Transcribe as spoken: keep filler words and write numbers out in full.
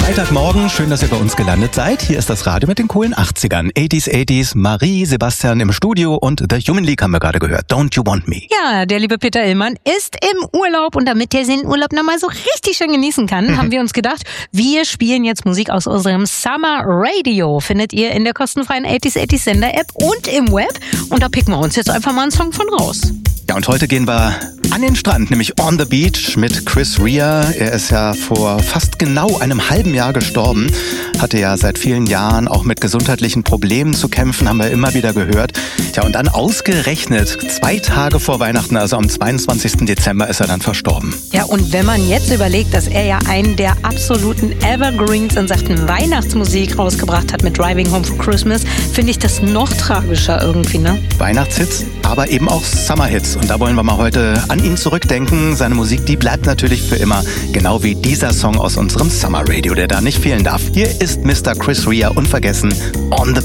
Freitagmorgen, schön, dass ihr bei uns gelandet seid. Hier ist das Radio mit den coolen achtzigern. achtziger, achtziger, Marie, Sebastian im Studio und The Human League haben wir gerade gehört. Don't You Want Me? Ja, der liebe Peter Illmann ist im Urlaub und damit der seinen Urlaub nochmal so richtig schön genießen kann, haben wir uns gedacht, wir spielen jetzt Musik aus unserem Summer Radio. Findet ihr in der kostenfreien achtziger, achtziger Sender-App und im Web. Und da picken wir uns jetzt einfach mal einen Song von raus. Ja, und heute gehen wir an den Strand, nämlich On the Beach mit Chris Rea. Er ist ja vor fast genau einem halben Jahr gestorben, hatte ja seit vielen Jahren auch mit gesundheitlichen Problemen zu kämpfen, haben wir immer wieder gehört. Tja, und dann ausgerechnet zwei Tage vor Weihnachten, also am zweiundzwanzigsten Dezember, ist er dann verstorben. Ja, und wenn man jetzt überlegt, dass er ja einen der absoluten Evergreens in Sachen Weihnachtsmusik rausgebracht hat mit Driving Home for Christmas, finde ich das noch tragischer irgendwie, ne? Weihnachtshits, aber eben auch Summerhits. Und da wollen wir mal heute an ihn zurückdenken. Seine Musik, die bleibt natürlich für immer, genau wie dieser Song aus unserem Summer Radio, der da nicht fehlen darf. Hier ist Mister Chris Rea, unvergessen, On the